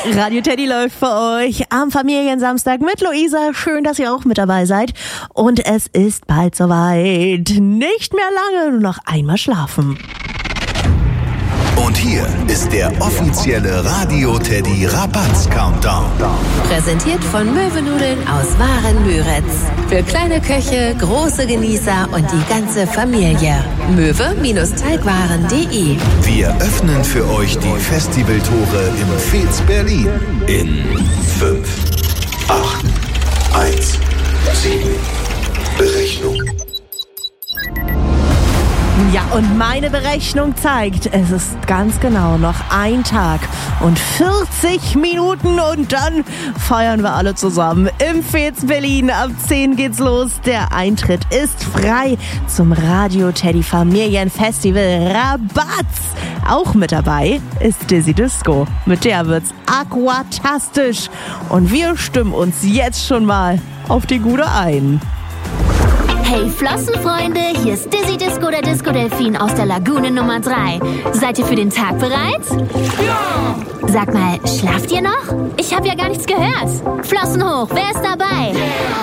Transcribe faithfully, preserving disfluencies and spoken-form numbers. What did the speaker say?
Radio Teddy läuft für euch am Familiensamstag mit Luisa. Schön, dass ihr auch mit dabei seid. Und es ist bald soweit. Nicht mehr lange, nur noch einmal schlafen. Und hier ist der offizielle Radio Teddy Rabatz Countdown. Präsentiert von Möwenudeln aus Waren-Müritz. Für kleine Köche, große Genießer und die ganze Familie. möwe-teigwaren punkt de. Wir öffnen für euch die Festivaltore im Fez Berlin. In fünf, acht, eins, sieben. Berechnung. Ja, und meine Berechnung zeigt, es ist ganz genau noch ein Tag und vierzig Minuten und dann feiern wir alle zusammen im Fez Berlin. Ab zehn geht's los. Der Eintritt ist frei zum Radio Teddy Familienfestival Rabatz. Auch mit dabei ist Dizzy Disco. Mit der wird's aquatastisch. Und wir stimmen uns jetzt schon mal auf die Gude ein. Hey Flossenfreunde, hier ist Dizzy Disco, der Disco-Delfin aus der Lagune Nummer drei. Seid ihr für den Tag bereit? Ja! Sag mal, schlaft ihr noch? Ich habe ja gar nichts gehört. Flossen hoch, wer ist dabei? Yeah.